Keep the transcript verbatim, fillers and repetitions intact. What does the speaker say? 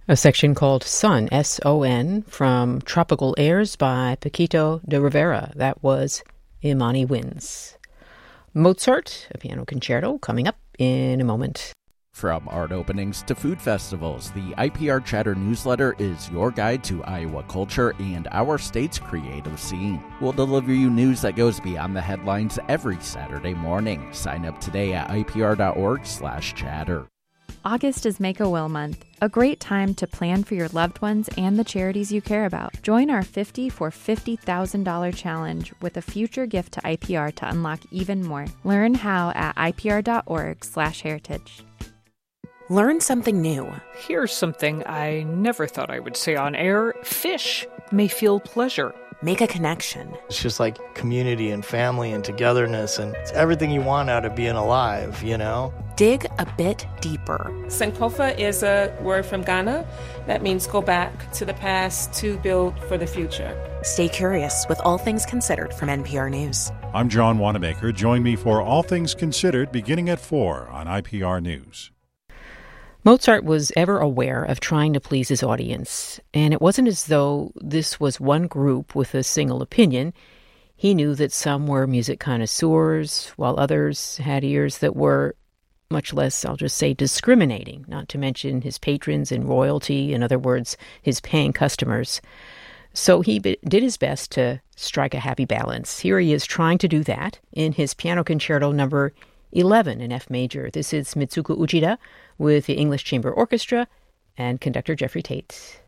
A section called Son, S O N, from Tropical Airs by Paquito de Rivera. That was Imani Wins. Mozart, a piano concerto, coming up in a moment. From art openings to food festivals, the I P R Chatter newsletter is your guide to Iowa culture and our state's creative scene. We'll deliver you news that goes beyond the headlines every Saturday morning. Sign up today at I P R dot org slash chatter. August is Make-A-Will Month, a great time to plan for your loved ones and the charities you care about. Join our fifty for fifty thousand dollars challenge with a future gift to I P R to unlock even more. Learn how at I P R dot org slash heritage. Learn something new. Here's something I never thought I would say on air. Fish may feel pleasure. Make a connection. It's just like community and family and togetherness, and it's everything you want out of being alive, you know? Dig a bit deeper. Sankofa is a word from Ghana that means go back to the past to build for the future. Stay curious with All Things Considered from N P R News. I'm John Wanamaker. Join me for All Things Considered beginning at four on I P R News. Mozart was ever aware of trying to please his audience, and it wasn't as though this was one group with a single opinion. He knew that some were music connoisseurs, while others had ears that were much less, I'll just say, discriminating, not to mention his patrons and royalty, in other words, his paying customers. So he be- did his best to strike a happy balance. Here he is trying to do that in his piano concerto number eleven in F major. This is Mitsuko Uchida with the English Chamber Orchestra and conductor Jeffrey Tate.